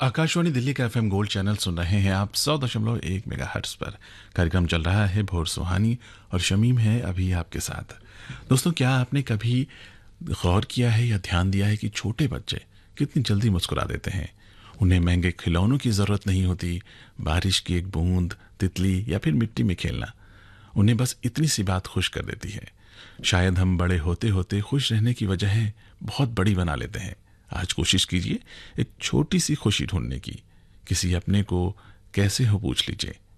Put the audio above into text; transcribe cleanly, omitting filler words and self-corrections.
आकाशवाणी दिल्ली का FM gold channel सुन रहे हैं आप 100.1 मेगाहर्ट्ज पर। कार्यक्रम चल रहा है भोर सुहानी और शमीम है अभी आपके साथ। दोस्तों, क्या आपने कभी गौर किया है या ध्यान दिया है कि छोटे बच्चे कितनी जल्दी मुस्कुरा देते हैं। उन्हें महंगे खिलौनों की ज़रूरत नहीं होती, बारिश की एक बूंद, तितली या फिर मिट्टी में खेलना, उन्हें बस इतनी सी बात खुश कर देती है। शायद हम बड़े होते होते खुश रहने की वजह बहुत बड़ी बना लेते हैं। आज कोशिश कीजिए एक छोटी सी खुशी ढूंढने की। किसी अपने को कैसे हो पूछ लीजिए।